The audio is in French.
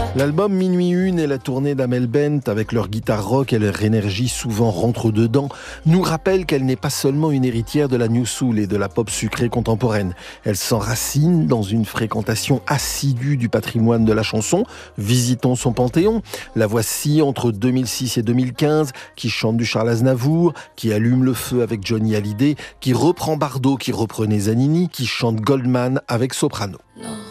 L'album Minuit Une et la tournée d'Amel Bent avec leur guitare rock et leur énergie souvent rentre-dedans nous rappellent qu'elle n'est pas seulement une héritière de la new soul et de la pop sucrée contemporaine. Elle s'enracine dans une fréquentation assidue du patrimoine de la chanson. Visitons son panthéon. La voici entre 2006 et 2015, qui chante du Charles Aznavour, qui allume le feu avec Johnny Hallyday, qui reprend Bardot, qui reprenait Zanini, qui chante Goldman avec Soprano. Non.